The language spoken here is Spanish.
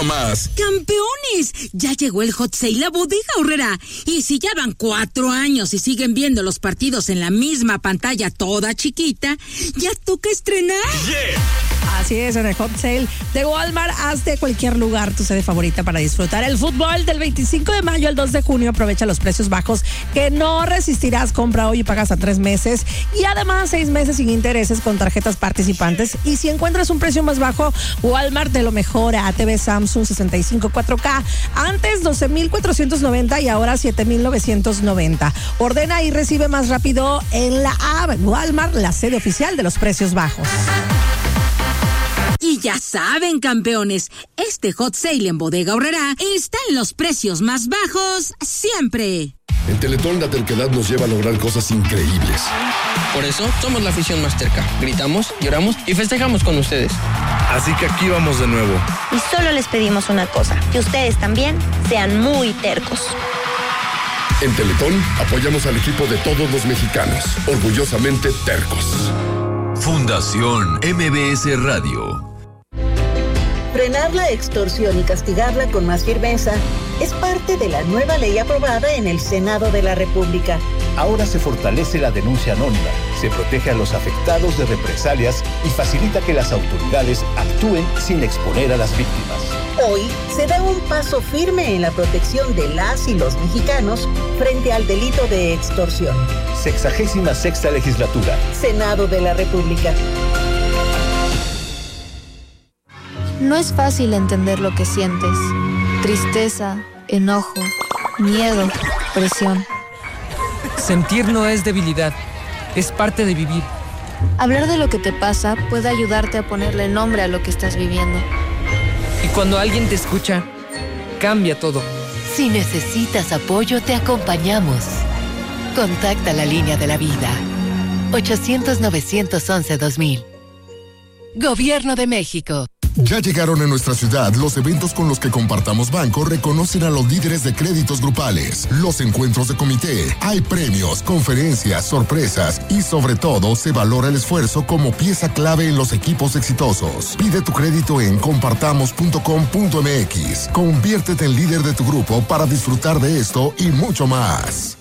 más. ¡Campeones! Ya llegó el Hot Sale a Bodega Aurrerá. Y si ya van 4 años y siguen viendo los partidos en la misma pantalla toda chiquita, ya toca estrenar. Yeah. Así es, en el Hot Sale de Walmart, haz de cualquier lugar tu sede favorita para disfrutar el fútbol. Del 25 de mayo al 2 de junio aprovecha los precios bajos que no resistirás. Compra hoy y pagas a 3 meses. Y además 6 meses sin intereses con tarjetas participantes. Y si encuentras un precio más bajo, Walmart te lo mejora. TV Samsung 65 4K, antes 12,490 y ahora 7,990. Ordena y recibe más rápido en la app. Walmart, la sede oficial de los precios bajos. Y ya saben, campeones, este Hot Sale en Bodega Aurrerá está en los precios más bajos siempre. En Teletón la terquedad nos lleva a lograr cosas increíbles. Por eso somos la afición más terca. Gritamos, lloramos y festejamos con ustedes. Así que aquí vamos de nuevo. Y solo les pedimos una cosa, que ustedes también sean muy tercos. En Teletón apoyamos al equipo de todos los mexicanos, orgullosamente tercos. Fundación MBS Radio. Frenar la extorsión y castigarla con más firmeza es parte de la nueva ley aprobada en el Senado de la República. Ahora se fortalece la denuncia anónima, se protege a los afectados de represalias y facilita que las autoridades actúen sin exponer a las víctimas. Hoy se da un paso firme en la protección de las y los mexicanos frente al delito de extorsión. 66ª Legislatura. Senado de la República. No es fácil entender lo que sientes. Tristeza, enojo, miedo, presión. Sentir no es debilidad, es parte de vivir. Hablar de lo que te pasa puede ayudarte a ponerle nombre a lo que estás viviendo. Y cuando alguien te escucha, cambia todo. Si necesitas apoyo, te acompañamos. Contacta la línea de la vida. 800-911-2000. Gobierno de México. Ya llegaron a nuestra ciudad los eventos con los que Compartamos Banco reconocen a los líderes de créditos grupales, los encuentros de comité, hay premios, conferencias, sorpresas y sobre todo se valora el esfuerzo como pieza clave en los equipos exitosos. Pide tu crédito en compartamos.com.mx. Conviértete en líder de tu grupo para disfrutar de esto y mucho más.